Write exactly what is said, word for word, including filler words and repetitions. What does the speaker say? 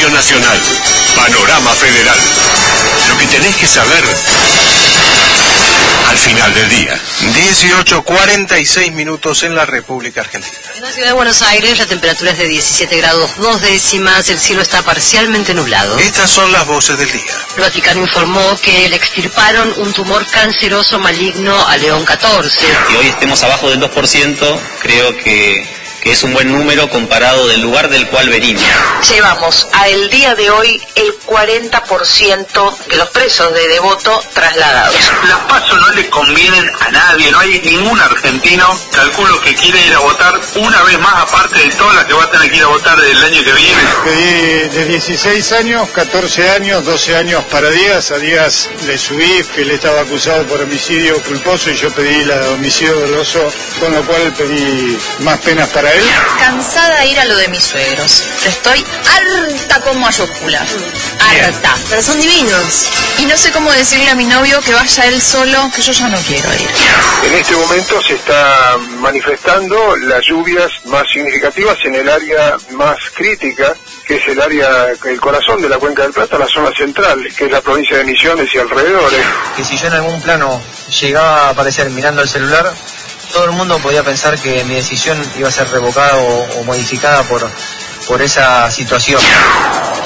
Radio Nacional, Panorama Federal. Lo que tenés que saber al final del día. dieciocho cuarenta y seis minutos en la República Argentina. En la ciudad de Buenos Aires la temperatura es de diecisiete grados dos décimas, el cielo está parcialmente nublado. Estas son las voces del día. El Vaticano informó que le extirparon un tumor canceroso maligno a León catorce. Que hoy estemos abajo del dos por ciento, creo que, que es un buen número comparado del lugar del cual venimos. Llevamos a el día de hoy el cuarenta por ciento de los presos de Devoto trasladados. Las PASO no le convienen a nadie, no hay ningún argentino, calculo, que quiere ir a votar una vez más, aparte de todas las que va a tener que ir a votar el año que viene. Pedí de dieciséis años, catorce años, doce años para Díaz. A Díaz le subí, que él estaba acusado por homicidio culposo y yo pedí la de homicidio doloso, con lo cual pedí más penas para él. Cansada de ir a lo de mis suegros. Estoy harta con mayúscula. Harta. Pero son divinos. Y no sé cómo decirle a mi novio que vaya él solo, que yo ya no quiero ir. En este momento se está manifestando las lluvias más significativas en el área más crítica, que es el área, el corazón de la Cuenca del Plata, la zona central, que es la provincia de Misiones y alrededores. Que si yo en algún plano llegaba a aparecer mirando el celular, todo el mundo podía pensar que mi decisión iba a ser revocada o, o modificada por, por esa situación.